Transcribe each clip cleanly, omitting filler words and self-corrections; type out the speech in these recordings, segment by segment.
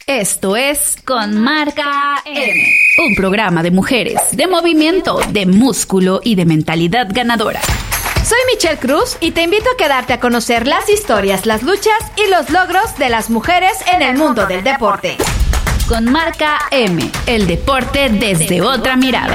Esto es Con Marca M, un programa de mujeres, de movimiento, de músculo y de mentalidad ganadora. Soy Michelle Cruz y te invito a quedarte a conocer las historias, las luchas y los logros de las mujeres en el mundo del deporte. Con Marca M, el deporte desde otra mirada.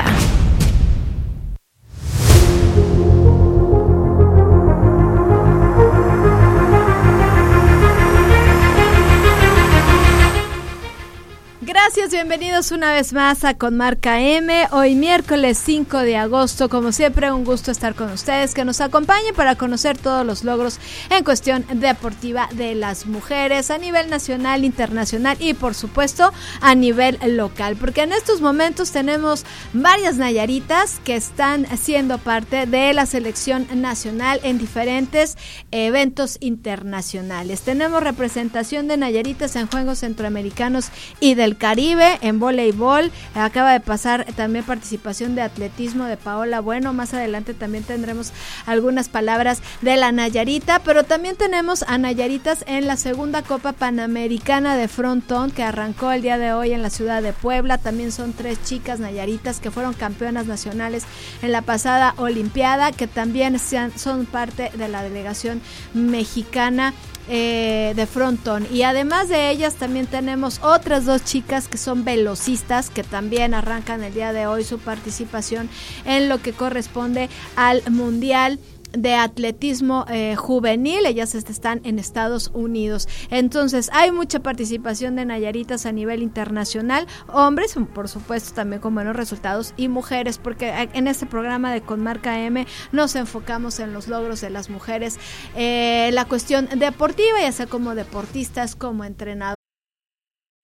Gracias, bienvenidos una vez más a Con Marca M. Hoy miércoles 5 de agosto, como siempre un gusto estar con ustedes, que nos acompañen para conocer todos los logros en cuestión deportiva de las mujeres a nivel nacional, internacional y por supuesto a nivel local, porque en estos momentos tenemos varias nayaritas que están siendo parte de la selección nacional en diferentes eventos internacionales. Tenemos representación de nayaritas en Juegos Centroamericanos y del Caribe en voleibol. Acaba de pasar también participación de atletismo de Paola Bueno. Más adelante también tendremos algunas palabras de la Nayarita, pero también tenemos a nayaritas en la segunda Copa Panamericana de Frontón que arrancó el día de hoy en la ciudad de Puebla. También son 3 chicas nayaritas que fueron campeonas nacionales en la pasada Olimpiada, que también son parte de la delegación mexicana de frontón. Y además de ellas también tenemos otras 2 chicas que son velocistas, que también arrancan el día de hoy su participación en lo que corresponde al Mundial de Atletismo Juvenil. Ellas están en Estados Unidos. Entonces hay mucha participación de nayaritas a nivel internacional, hombres por supuesto también con buenos resultados, y mujeres, porque en este programa de Con Marca M nos enfocamos en los logros de las mujeres, la cuestión deportiva, ya sea como deportistas, como entrenadoras,